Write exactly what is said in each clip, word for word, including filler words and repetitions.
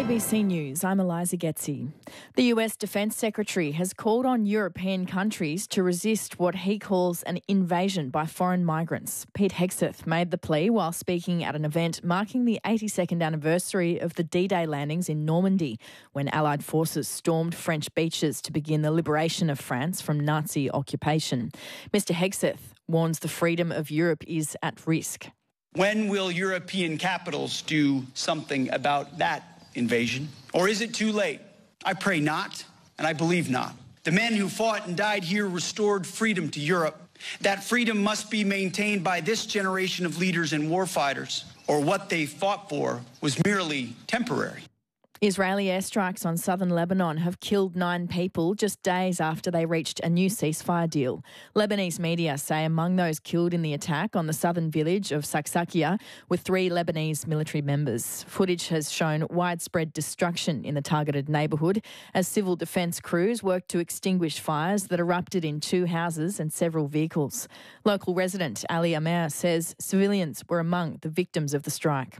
A B C News, I'm Eliza Getzi. The U S Defence Secretary has called on European countries to resist what he calls an invasion by foreign migrants. Pete Hegseth made the plea while speaking at an event marking the eighty-second anniversary of the D-Day landings in Normandy, when Allied forces stormed French beaches to begin the liberation of France from Nazi occupation. Mister Hegseth warns the freedom of Europe is at risk. When will European capitals do something about that invasion? Or is it too late? I pray not, and I believe not. The men who fought and died here restored freedom to Europe. That freedom must be maintained by this generation of leaders and warfighters, or what they fought for was merely temporary. Israeli airstrikes on southern Lebanon have killed nine people just days after they reached a new ceasefire deal. Lebanese media say among those killed in the attack on the southern village of Saksakia were three Lebanese military members. Footage has shown widespread destruction in the targeted neighbourhood as civil defence crews worked to extinguish fires that erupted in two houses and several vehicles. Local resident Ali Amer says civilians were among the victims of the strike.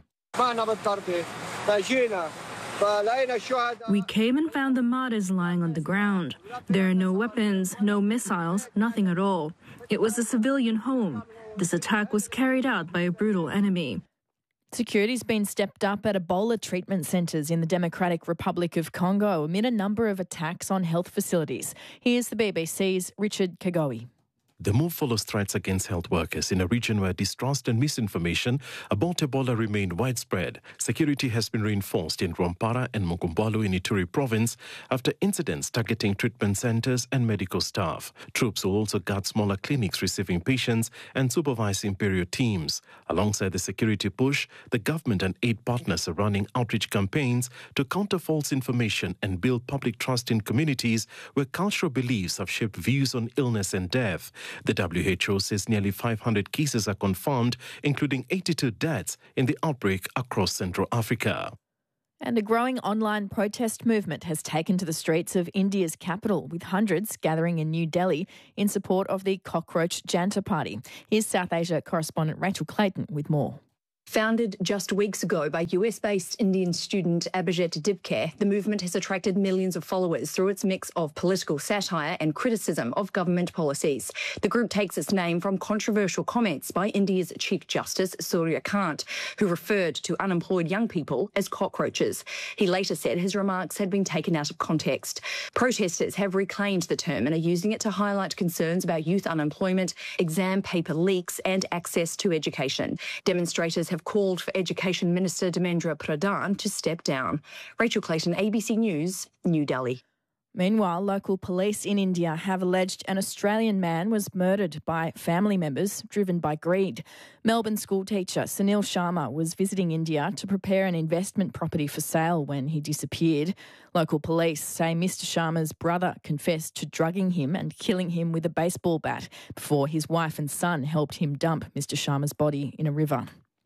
We came and found the martyrs lying on the ground. There are no weapons, no missiles, nothing at all. It was a civilian home. This attack was carried out by a brutal enemy. Security's been stepped up at Ebola treatment centres in the Democratic Republic of Congo amid a number of attacks on health facilities. Here's the B B C's Richard Kagoe. The move follows threats against health workers in a region where distrust and misinformation about Ebola remain widespread. Security has been reinforced in Rwampara and Mugumbalu in Ituri province after incidents targeting treatment centres and medical staff. Troops will also guard smaller clinics receiving patients and supervise Imperial teams. Alongside the security push, the government and aid partners are running outreach campaigns to counter false information and build public trust in communities where cultural beliefs have shaped views on illness and death. The W H O says nearly five hundred cases are confirmed, including eighty-two deaths in the outbreak across Central Africa. And a growing online protest movement has taken to the streets of India's capital, with hundreds gathering in New Delhi in support of the Cockroach Janta Party. Here's South Asia correspondent Rachel Clayton with more. Founded just weeks ago by U S-based Indian student Abhijit Dibkar, the movement has attracted millions of followers through its mix of political satire and criticism of government policies. The group takes its name from controversial comments by India's Chief Justice Surya Kant, who referred to unemployed young people as cockroaches. He later said his remarks had been taken out of context. Protesters have reclaimed the term and are using it to highlight concerns about youth unemployment, exam paper leaks and access to education. Demonstrators have called for Education Minister Dharmendra Pradhan to step down. Rachel Clayton, A B C News, New Delhi. Meanwhile, local police in India have alleged an Australian man was murdered by family members driven by greed. Melbourne schoolteacher Sunil Sharma was visiting India to prepare an investment property for sale when he disappeared. Local police say Mister Sharma's brother confessed to drugging him and killing him with a baseball bat before his wife and son helped him dump Mister Sharma's body in a river.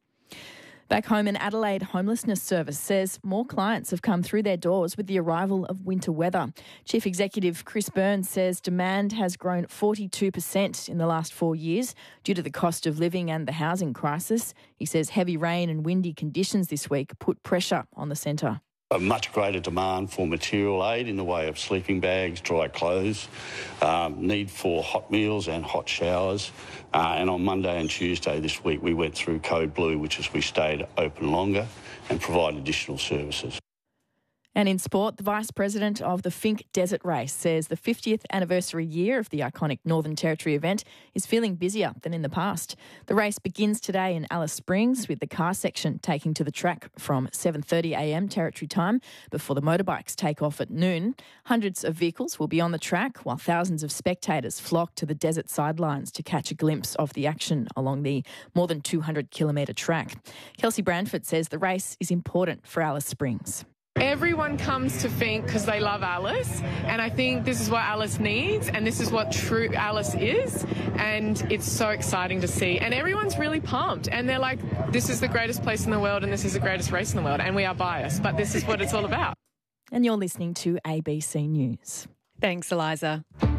Back home in Adelaide, Homelessness Service says more clients have come through their doors with the arrival of winter weather. Chief Executive Chris Burns says demand has grown forty-two percent in the last four years due to the cost of living and the housing crisis. He says heavy rain and windy conditions this week put pressure on the centre. A much greater demand for material aid in the way of sleeping bags, dry clothes, um, need for hot meals and hot showers. Uh, and on Monday and Tuesday this week, we went through Code Blue, which is we stayed open longer and provide additional services. And in sport, the Vice President of the Finke Desert Race says the fiftieth anniversary year of the iconic Northern Territory event is feeling busier than in the past. The race begins today in Alice Springs with the car section taking to the track from seven thirty a m Territory time before the motorbikes take off at noon. Hundreds of vehicles will be on the track while thousands of spectators flock to the desert sidelines to catch a glimpse of the action along the more than two hundred kilometre track. Kelsey Branford says the race is important for Alice Springs. Everyone comes to Finke because they love Alice, and I think this is what Alice needs, and this is what true Alice is, and it's so exciting to see. And everyone's really pumped, and they're like, this is the greatest place in the world, and this is the greatest race in the world, and we are biased, but this is what it's all about. And you're listening to A B C News. Thanks, Eliza.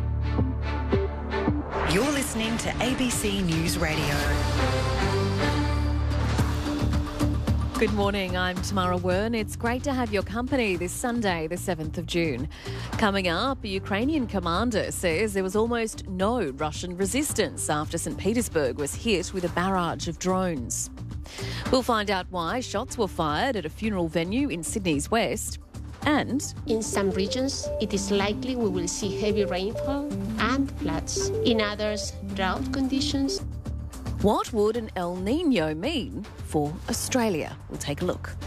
You're listening to A B C News Radio. Good morning, I'm Tamara Wern. It's great to have your company this Sunday, the seventh of June. Coming up, a Ukrainian commander says there was almost no Russian resistance after Saint Petersburg was hit with a barrage of drones. We'll find out why shots were fired at a funeral venue in Sydney's west. And in some regions, it is likely we will see heavy rainfall and floods. In others, drought conditions. What would an El Niño mean for Australia? We'll take a look.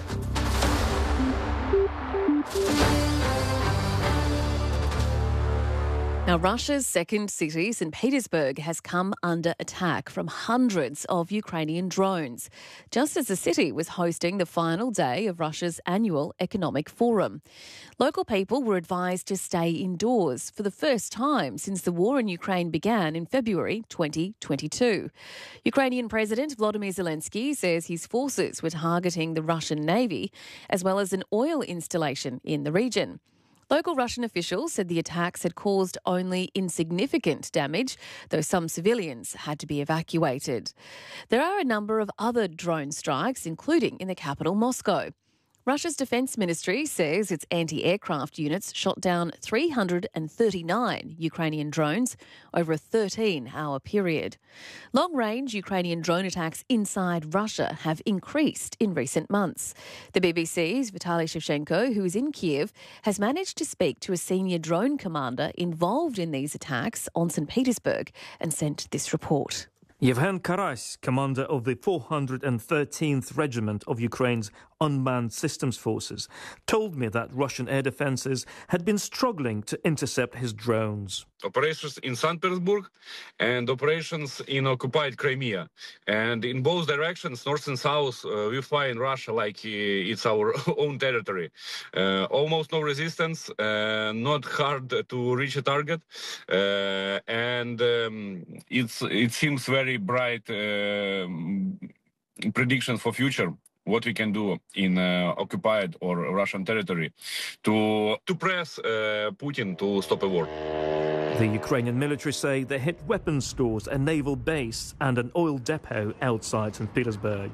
Now, Russia's second city, Saint Petersburg, has come under attack from hundreds of Ukrainian drones, just as the city was hosting the final day of Russia's annual economic forum. Local people were advised to stay indoors for the first time since the war in Ukraine began in February twenty twenty-two. Ukrainian President Volodymyr Zelensky says his forces were targeting the Russian Navy as well as an oil installation in the region. Local Russian officials said the attacks had caused only insignificant damage, though some civilians had to be evacuated. There are a number of other drone strikes, including in the capital, Moscow. Russia's defence ministry says its anti-aircraft units shot down three hundred thirty-nine Ukrainian drones over a thirteen-hour period. Long-range Ukrainian drone attacks inside Russia have increased in recent months. The B B C's Vitaly Shevchenko, who is in Kiev, has managed to speak to a senior drone commander involved in these attacks on Saint Petersburg and sent this report. Yevhen Karas, commander of the four hundred thirteenth Regiment of Ukraine's Unmanned Systems Forces, told me that Russian air defences had been struggling to intercept his drones. Operations in Saint Petersburg and operations in occupied Crimea. And in both directions, north and south, uh, we fly in Russia like uh, it's our own territory. Uh, almost no resistance, uh, not hard to reach a target. Uh, and um, it's it seems very bright uh, prediction for future. What we can do in uh, occupied or Russian territory to to press uh, Putin to stop a war. The Ukrainian military say they hit weapons stores, a naval base and an oil depot outside Saint Petersburg.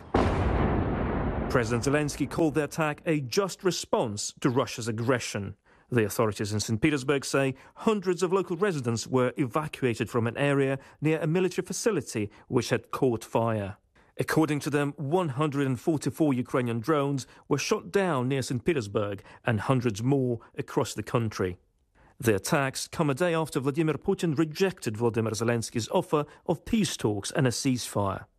President Zelensky called the attack a just response to Russia's aggression. The authorities in Saint Petersburg say hundreds of local residents were evacuated from an area near a military facility which had caught fire. According to them, one hundred forty-four Ukrainian drones were shot down near Saint Petersburg and hundreds more across the country. The attacks come a day after Vladimir Putin rejected Volodymyr Zelensky's offer of peace talks and a ceasefire.